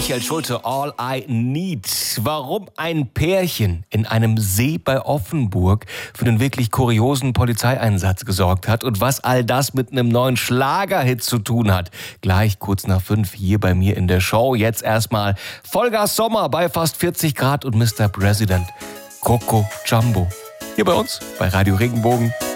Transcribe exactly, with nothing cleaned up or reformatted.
Michael Schulte, All I Need. Warum ein Pärchen in einem See bei Offenburg für einen wirklich kuriosen Polizeieinsatz gesorgt hat und was all das mit einem neuen Schlagerhit zu tun hat. Gleich kurz nach fünf hier bei mir in der Show. Jetzt erstmal Vollgas Sommer bei fast vierzig Grad und Mister President Coco Jumbo. Hier bei uns bei Radio Regenbogen.